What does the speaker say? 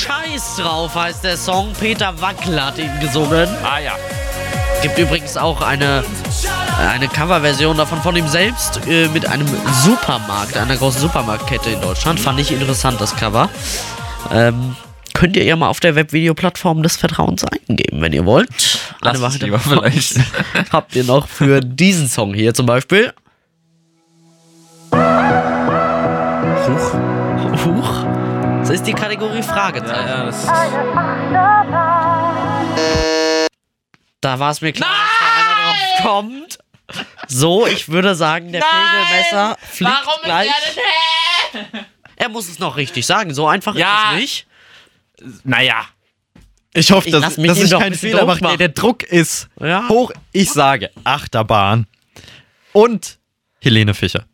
Scheiß drauf heißt der Song. Peter Wackel hat ihn gesungen. Ah ja. Gibt übrigens auch eine Coverversion davon von ihm selbst mit einem Supermarkt, einer großen Supermarktkette in Deutschland. Fand ich interessant, das Cover. Könnt ihr ja mal auf der Webvideoplattform des Vertrauens eingeben, wenn ihr wollt. Lasst es lieber vielleicht. Habt ihr noch für diesen Song hier zum Beispiel. Huch. Das ist die Kategorie Fragezeichen. Ja, das Da war es mir klar, dass da einer drauf kommt. So, ich würde sagen, der Pegelmesser fliegt gleich. Er muss es noch richtig sagen. So einfach ist es nicht. Naja. Ich hoffe, dass ich keinen Fehler mache. Nee, der Druck ist hoch. Ich sage Achterbahn und Helene Fischer.